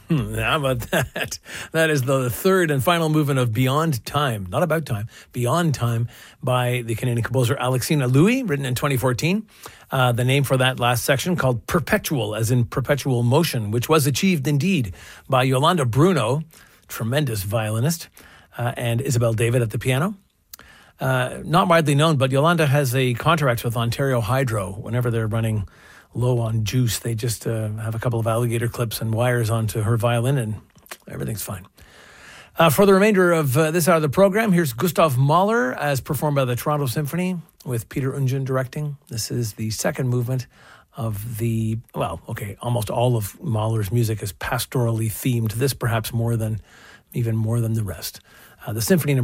How about that? That is the third and final movement of Beyond Time, not about time, Beyond Time by the Canadian composer Alexina Louis, written in 2014. The name for that last section called Perpetual, as in perpetual motion, which was achieved indeed by Yolanda Bruno, tremendous violinist, and Isabel David at the piano. Not widely known, but Yolanda has a contract with Ontario Hydro. Whenever they're running low on juice, they just have a couple of alligator clips and wires onto her violin, and everything's fine. For the remainder of this hour of the program, here's Gustav Mahler as performed by the Toronto Symphony with Peter Ungen directing. This is the second movement of the, almost all of Mahler's music is pastorally themed. This perhaps even more than the rest. The Symphony No.